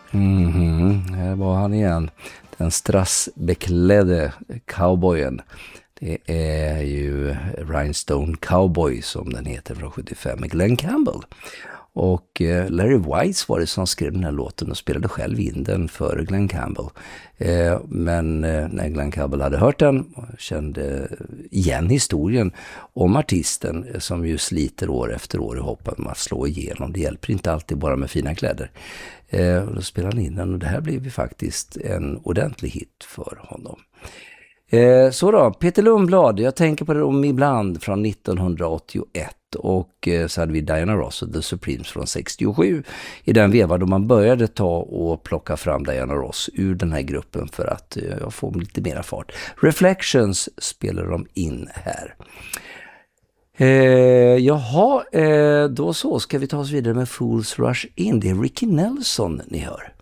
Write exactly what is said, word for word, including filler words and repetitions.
Mhm, här var han igen. Den strassbeklädde cowboyen. Det är ju Rhinestone Cowboy som den heter från sjuttiofem med Glenn Campbell. Och eh, Larry Wise var det som skrev den här låten och spelade själv in den för Glenn Campbell. Eh, men eh, när Glenn Campbell hade hört den och kände igen historien om artisten som ju sliter år efter år i hoppen med att slå igenom. Det hjälper inte alltid bara med fina kläder. Eh, och då spelade han in den och det här blev ju faktiskt en ordentlig hit för honom. Eh, så då, Peter Lundblad, jag tänker på det om ibland från nittonhundraåttioett och eh, så hade vi Diana Ross och The Supremes från sextiosju i den vevan då man började ta och plocka fram Diana Ross ur den här gruppen för att eh, få lite mera fart. Reflections spelar de in här. Eh, jaha, eh, då så ska vi ta oss vidare med Fools Rush In. Det är Ricky Nelson ni hör.